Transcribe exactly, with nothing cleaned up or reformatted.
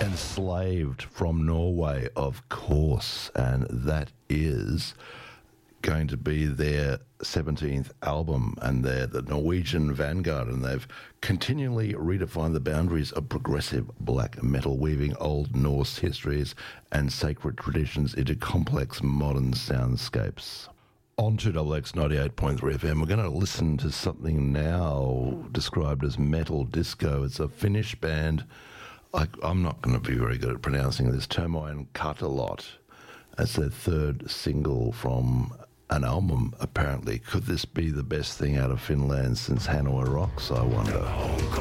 Enslaved from Norway, of course, and that is going to be their seventeenth album, and they're the Norwegian vanguard, and they've continually redefined the boundaries of progressive black metal, weaving old Norse histories and sacred traditions into complex modern soundscapes. On two X X ninety-eight point three F M, we're going to listen to something now described as metal disco. It's a Finnish band. I, I'm not going to be very good at pronouncing this. Termoin Katalot. It's their third single from an album, apparently. Could this be the best thing out of Finland since Hanoi Rocks, I wonder?